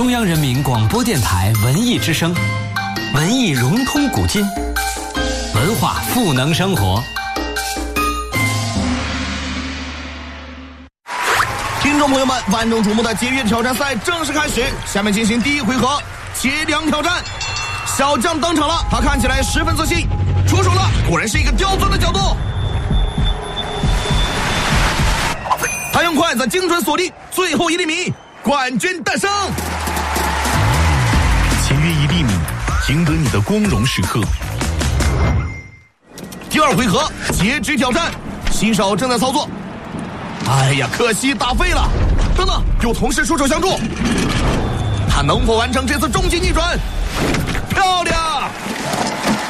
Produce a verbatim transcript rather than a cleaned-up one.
中央人民广播电台文艺之声，文艺融通古今，文化赋能生活。 听众朋友们，万众瞩目的节约挑战赛正式开始，下面进行第一回合接粮挑战。小将登场了，他看起来十分自信，出手了，果然是一个刁钻的角度。他用筷子精准锁定最后一厘米，冠军诞生。 节约一厘米，赢得你的光荣时刻。 第二回合截肢挑战，新手正在操作。哎呀，可惜打废了。等等，有同事出手相助，他能否完成这次终极逆转？